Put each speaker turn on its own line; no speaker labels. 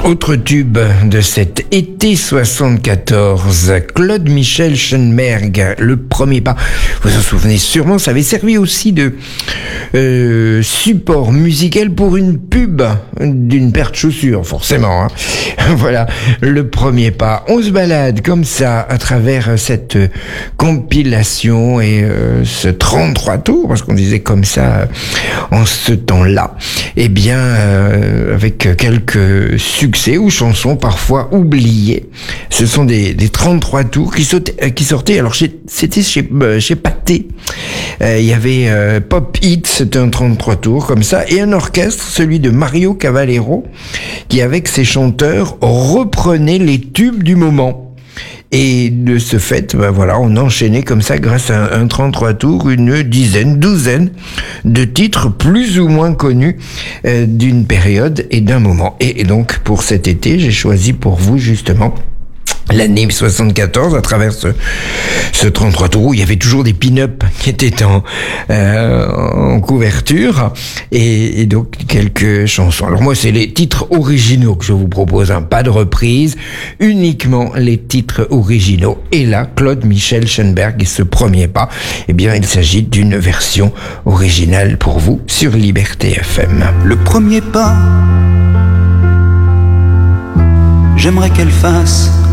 Autre tube de cet été 74, Claude Michel Schoenberg, Le premier pas. Vous vous en souvenez sûrement, ça avait servi aussi de support musical pour une pub d'une paire de chaussures, forcément. Hein. Voilà, Le premier pas. On se balade comme ça à travers cette compilation et ce 33 tours, parce qu'on disait comme ça en ce temps-là. Eh bien, avec quelques succès ou chansons parfois oubliées. Ce sont des 33 tours qui sortaient. Alors c'était chez Pathé. Il y avait Pop Hits, c'était un 33 tours comme ça, et un orchestre, celui de Mario Cavallero, qui avec ses chanteurs reprenait les tubes du moment. Et de ce fait, voilà, on enchaînait comme ça, grâce à un 33 tours, une douzaine de titres plus ou moins connus d'une période et d'un moment. Et donc, pour cet été, j'ai choisi pour vous, justement, l'année 74, à travers ce 33 tours, où il y avait toujours des pin-up qui étaient en couverture, et donc quelques chansons. Alors moi, c'est les titres originaux que je vous propose, hein, pas de reprise, uniquement les titres originaux. Et là, Claude Michel Schoenberg et ce premier pas, eh bien, il s'agit d'une version originale pour vous sur Liberté FM.
Le premier pas, j'aimerais qu'elle fasse